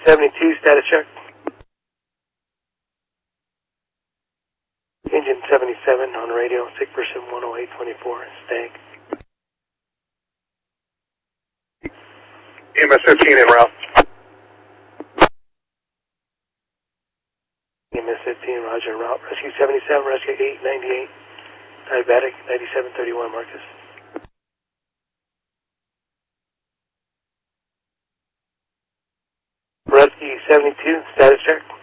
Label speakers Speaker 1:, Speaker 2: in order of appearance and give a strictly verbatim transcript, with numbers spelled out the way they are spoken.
Speaker 1: seventy-two, status check. Engine seventy-seven on radio, sick person one oh eight twenty-four, Stag.
Speaker 2: E M S fifteen en route.
Speaker 1: E M S fifteen, roger, route. Rescue seventy-seven, rescue eight ninety-eight, diabetic, ninety-seven thirty-one, Marcus. Rescue seventy-two, status check.